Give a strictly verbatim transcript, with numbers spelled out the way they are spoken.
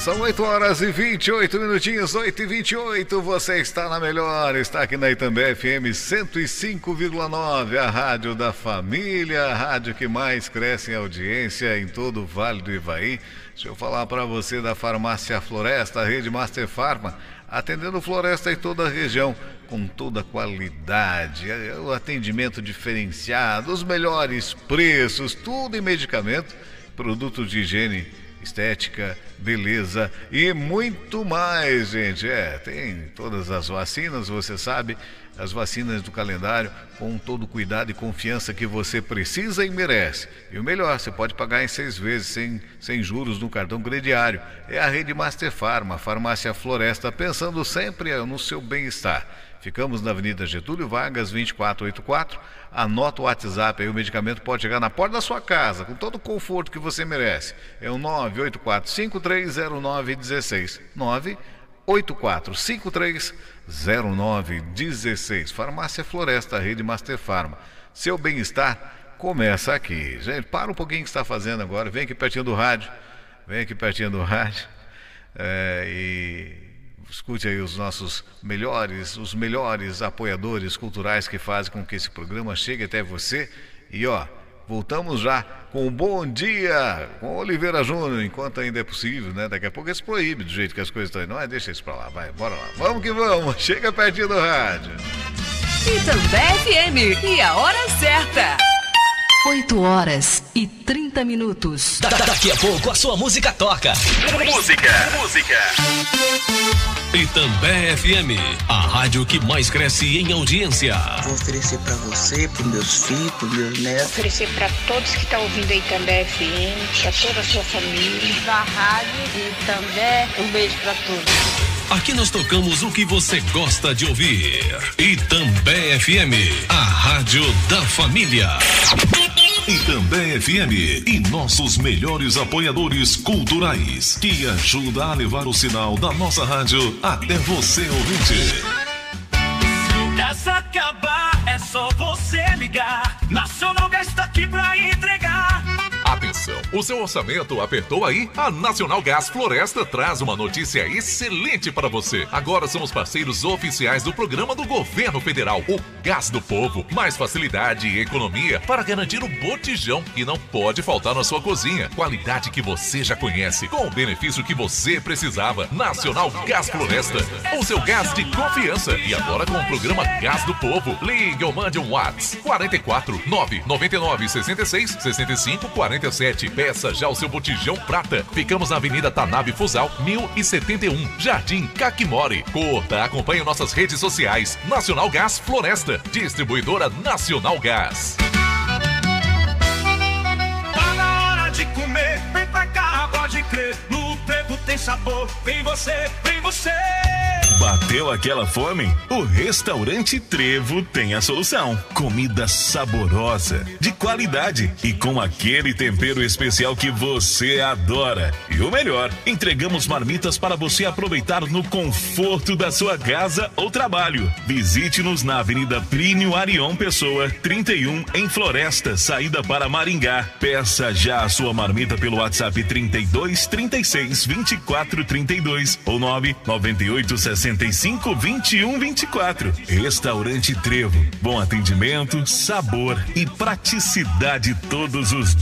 São oito horas e vinte e oito minutinhos, oito e vinte e oito. Você está na melhor, está aqui na Itambé F M cento e cinco vírgula nove, a rádio da família, a rádio que mais cresce em audiência em todo o Vale do Ivaí. Deixa eu falar para você da Farmácia Floresta, a rede Master Farma, atendendo Floresta em toda a região, com toda a qualidade, o atendimento diferenciado, os melhores preços, tudo em medicamento, produtos de higiene, estética, beleza e muito mais, gente. É, tem todas as vacinas, você sabe, as vacinas do calendário, com todo o cuidado e confiança que você precisa e merece. E o melhor, você pode pagar em seis vezes, sem, sem juros no cartão crediário. É a rede Master Farma, Farmácia Floresta, pensando sempre no seu bem-estar. Ficamos na Avenida Getúlio Vargas, vinte e quatro oitenta e quatro. Anota o WhatsApp aí, o medicamento pode chegar na porta da sua casa, com todo o conforto que você merece. É o nove oito quatro cinco três zero nove um seis. nove oito quatro cinco três zero nove um seis. Farmácia Floresta, rede Master Farma. Seu bem-estar começa aqui. Gente, para um pouquinho o que está fazendo agora. Vem aqui pertinho do rádio. Vem aqui pertinho do rádio. É, e... escute aí os nossos melhores, os melhores apoiadores culturais que fazem com que esse programa chegue até você. E ó, voltamos já com o Bom Dia com Oliveira Júnior, enquanto ainda é possível, né? Daqui a pouco isso proíbe do jeito que as coisas estão indo. Não é? Deixa isso pra lá, vai, bora lá. Vamos que vamos, chega pertinho do rádio. Itambé F M, e a hora certa. oito horas e trinta minutos. Da, da, daqui a pouco a sua música toca. Música, música. Itambé F M, a rádio que mais cresce em audiência. Vou oferecer pra você, pros meus filhos, pros meus netos. Vou oferecer pra todos que estão ouvindo a Itambé F M, pra toda a sua família. Da rádio Itambé, um beijo pra todos. Aqui nós tocamos o que você gosta de ouvir. Itambé F M, a rádio da família. Itambé F M e nossos melhores apoiadores culturais, que ajuda a levar o sinal da nossa rádio até você, ouvinte. Essa acabar, é só você ligar. Nacional Gás está aqui pra entregar. Atenção, o seu orçamento apertou aí? A Nacional Gás Floresta traz uma notícia excelente para você. Agora somos parceiros oficiais do programa do Governo Federal, o Gás do Povo. Mais facilidade e economia para garantir o botijão que não pode faltar na sua cozinha. Qualidade que você já conhece, com o benefício que você precisava. Nacional Gás Floresta, o seu gás de confiança. E agora com o programa Gás do Povo. Ligue ou mande um WhatsApp quarenta e quatro, nove nove nove, sessenta e seis, sessenta e cinco, quarenta e sete. Peça já o seu botijão prata. Ficamos na Avenida Tanabe Fusal, mil e setenta e um, Jardim Caquimore. Curta, acompanhe nossas redes sociais. Nacional Gás Floresta, distribuidora Nacional Gás. Tá na hora de comer, vem pra cá, pode crer. No Trevo tem sabor, vem você, vem você. Bateu aquela fome? O Restaurante Trevo tem a solução. Comida saborosa, de qualidade e com aquele tempero especial que você adora. E o melhor, entregamos marmitas para você aproveitar no conforto da sua casa ou trabalho. Visite-nos na Avenida Plínio Arion Pessoa, trinta e um, em Floresta, saída para Maringá. Peça já a sua marmita pelo WhatsApp trinta e dois, trinta e seis, vinte e quatro, trinta e dois ou nove nove oito, sessenta e cinco, vinte e um, vinte e quatro. Restaurante Trevo. Bom atendimento, sabor e praticidade todos os dias.